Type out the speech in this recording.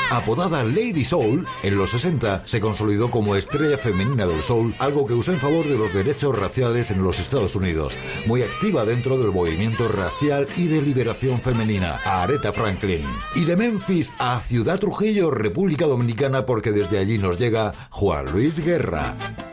Apodada Lady Soul, en los 60 se consolidó como estrella femenina del soul, algo que usó en favor de los derechos raciales en los Estados Unidos. Muy activa dentro del movimiento racial y de liberación femenina, Aretha Franklin. Y de Memphis a Ciudad Trujillo, República Dominicana, porque desde allí nos llega Juan Luis Guerra.